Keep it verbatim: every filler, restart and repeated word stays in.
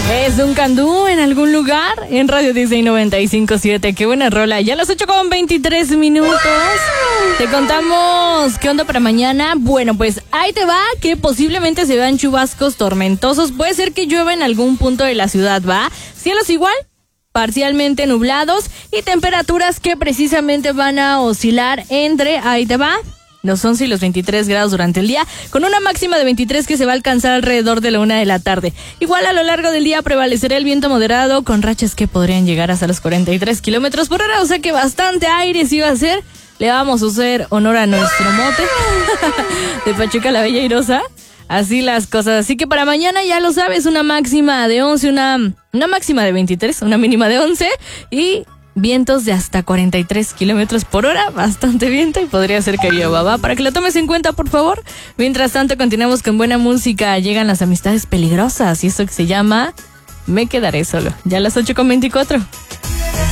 Es un candú en algún lugar en Radio Disney noventa y cinco punto siete. Qué buena rola. Ya a las ocho con veintitrés minutos. Te contamos qué onda para mañana. Bueno, pues ahí te va que posiblemente se vean chubascos tormentosos. Puede ser que llueva en algún punto de la ciudad, ¿va? Cielos igual, parcialmente nublados y temperaturas que precisamente van a oscilar entre, ahí te va, los once y los veintitrés grados durante el día, con una máxima de veintitrés que se va a alcanzar alrededor de la una de la tarde. Igual a lo largo del día prevalecerá el viento moderado con rachas que podrían llegar hasta los cuarenta y tres kilómetros por hora, o sea que bastante aire sí va a ser. Le vamos a hacer honor a nuestro mote de Pachuca la Bella Airosa. Así las cosas. Así que para mañana ya lo sabes, una máxima de once, una, una máxima de veintitrés, una mínima de once y vientos de hasta cuarenta y tres kilómetros por hora, bastante viento y podría ser que llueva, ¿va? Para que lo tomes en cuenta, por favor. Mientras tanto, continuamos con buena música. Llegan las amistades peligrosas y eso que se llama Me Quedaré Solo. Ya a las ocho con veinticuatro.